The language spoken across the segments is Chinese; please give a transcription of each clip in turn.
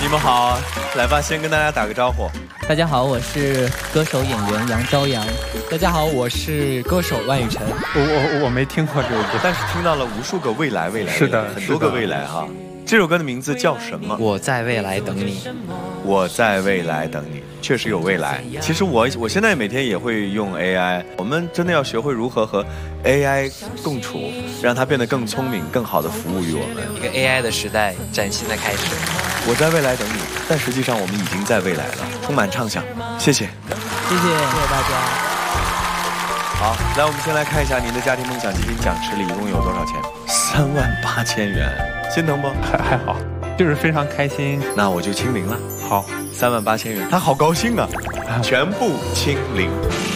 你们好，来吧，先跟大家打个招呼。 大家好，我是歌手演员杨朝阳。 大家好，我是歌手万雨晨。 我没听过这个歌， 但是听到了无数个未来， 是的， 很多个未来哈。这首歌的名字叫什么？ 我在未来等你。 我在未来等你，确实有未来。其实我现在每天也会用 AI， 我们真的要学会如何和 AI 共处，让它变得更聪明，更好的服务于我们。 一个 AI 的时代崭新的开始。 我在未来等你，但实际上我们已经在未来了，充满畅想。谢谢， 谢谢大家。 好，来，我们先来看一下您的家庭梦想基金奖池里一共有多少钱？38000元，心疼不？ 还好，就是非常开心。 那我就清零了。 好 ，38000元，他好高兴啊！全部清零。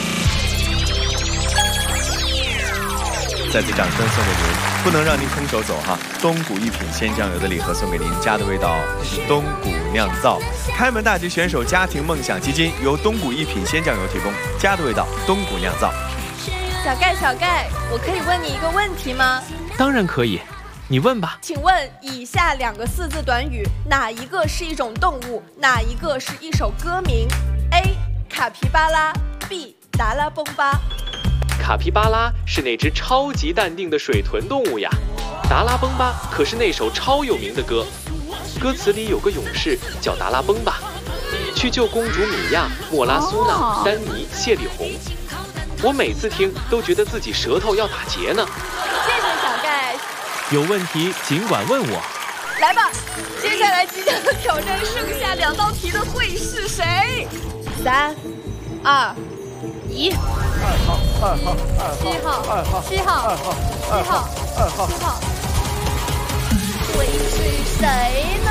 再次掌声送给您，不能让您空手走哈！东谷一品鲜酱油的礼盒送给您，家的味道，东谷酿造。开门大吉选手家庭梦想基金由东谷一品鲜酱油提供，家的味道，东谷酿造。 小盖，我可以问你一个问题吗？ 当然可以，你问吧。 请问以下2个4字短语，哪一个是一种动物，哪一个是一首歌名 ？A. 卡皮巴拉 B. 达拉崩巴。 卡皮巴拉是那只超级淡定的水豚动物呀，达拉崩巴可是那首超有名的歌，歌词里有个勇士叫达拉崩巴，去救公主米娅、莫拉苏娜、丹尼、谢丽红。我每次听都觉得自己舌头要打结呢。 谢谢小盖。 有问题尽管问我。 来吧，接下来即将挑战剩下2道题的会是谁？3、2、1。7号，会是谁呢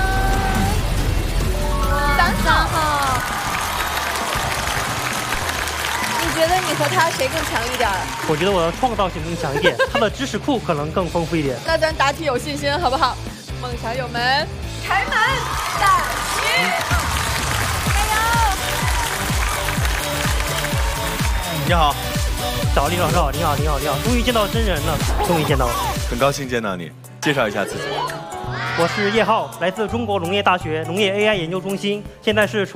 ？3号。你觉得你和他谁更强一点？ 我觉得我的创造性更强一点，他的知识库可能更丰富一点。 那咱答题有信心，好不好？梦想友们，开门大吉！加油！ 你好， 早，李老师好，你好，终于见到真人了，终于见到了， 很高兴见到你。介绍一下自己。 我是叶浩，来自中国农业大学农业 AI 研究中心，现在是